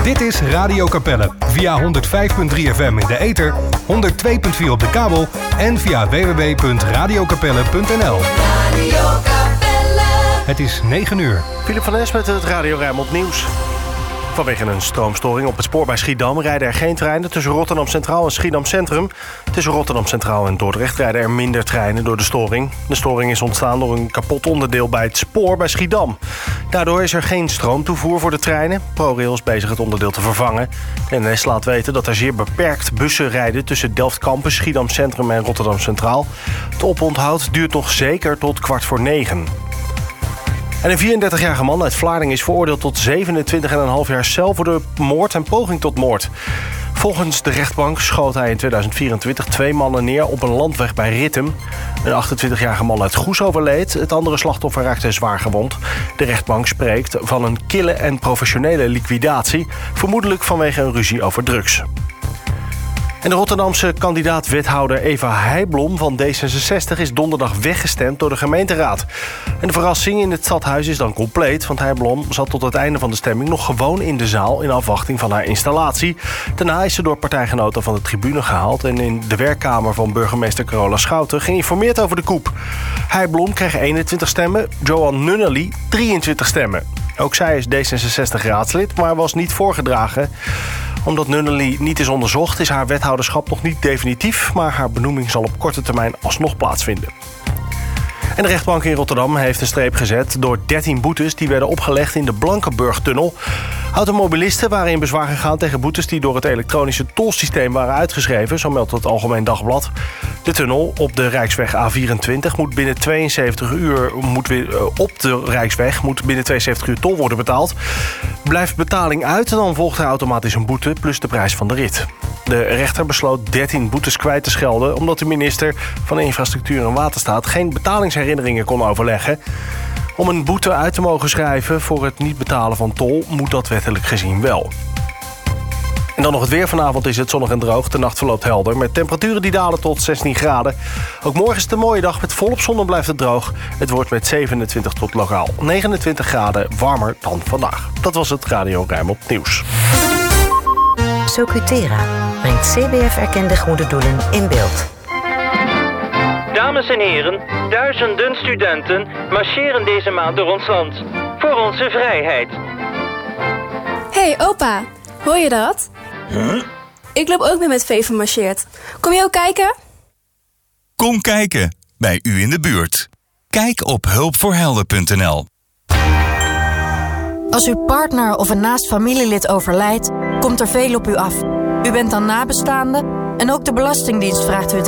Dit is Radio Capelle. Via 105.3 FM in de ether, 102.4 op de kabel en via www.radiocapelle.nl. Radio Capelle. Het is 9 uur. Philip van Es met het Radio Rijnmond Nieuws. Vanwege een stroomstoring op het spoor bij Schiedam rijden er geen treinen tussen Rotterdam Centraal en Schiedam Centrum. Tussen Rotterdam Centraal en Dordrecht rijden er minder treinen door de storing. De storing is ontstaan door een kapot onderdeel bij het spoor bij Schiedam. Daardoor is er geen stroomtoevoer voor de treinen. ProRail is bezig het onderdeel te vervangen. De NS laat weten dat er zeer beperkt bussen rijden tussen Delft Campus, Schiedam Centrum en Rotterdam Centraal. Het oponthoud duurt nog zeker tot 20:15. En een 34-jarige man uit Vlaardingen is veroordeeld tot 27,5 jaar cel voor de moord en poging tot moord. Volgens de rechtbank schoot hij in 2024 2 mannen neer op een landweg bij Rittem. Een 28-jarige man uit Goes overleed. Het andere slachtoffer raakte zwaar gewond. De rechtbank spreekt van een kille en professionele liquidatie, vermoedelijk vanwege een ruzie over drugs. En de Rotterdamse kandidaat-wethouder Eva Heijblom van D66 is donderdag weggestemd door de gemeenteraad. En de verrassing in het stadhuis is dan compleet, want Heijblom zat tot het einde van de stemming nog gewoon in de zaal in afwachting van haar installatie. Daarna is ze door partijgenoten van de tribune gehaald en in de werkkamer van burgemeester Carola Schouten geïnformeerd over de coup. Heijblom kreeg 21 stemmen, Johan Nunnally 23 stemmen. Ook zij is D66-raadslid, maar was niet voorgedragen. Omdat Nunnally niet is onderzocht, is haar wethouderschap nog niet definitief, maar haar benoeming zal op korte termijn alsnog plaatsvinden. En de rechtbank in Rotterdam heeft een streep gezet door 13 boetes die werden opgelegd in de Blankenburg-tunnel. Automobilisten waren in bezwaar gegaan tegen boetes die door het elektronische tolsysteem waren uitgeschreven, zo meldt het Algemeen Dagblad. De tunnel op de Rijksweg A24 moet binnen 72 uur binnen 72 uur tol worden betaald. Blijft betaling uit, dan volgt er automatisch een boete plus de prijs van de rit. De rechter besloot 13 boetes kwijt te schelden omdat de minister van Infrastructuur en Waterstaat geen betalingsherinneringen kon overleggen. Om een boete uit te mogen schrijven voor het niet betalen van tol moet dat wettelijk gezien wel. En dan nog het weer. Vanavond is het zonnig en droog. De nacht verloopt helder met temperaturen die dalen tot 16 graden. Ook morgen is het een mooie dag met volop zon en blijft het droog. Het wordt met 27 tot lokaal 29 graden warmer dan vandaag. Dat was het Radio Rijnmond Nieuws. Socutera brengt CBF-erkende goede doelen in beeld. Dames en heren, duizenden studenten marcheren deze maand door ons land. Voor onze vrijheid. Hey opa, hoor je dat? Huh? Ik loop ook mee met Veven marcheert. Kom je ook kijken? Kom kijken, bij u in de buurt. Kijk op hulpvoorhelden.nl. Als uw partner of een naast familielid overlijdt, komt er veel op u af. U bent dan nabestaande en ook de Belastingdienst vraagt u het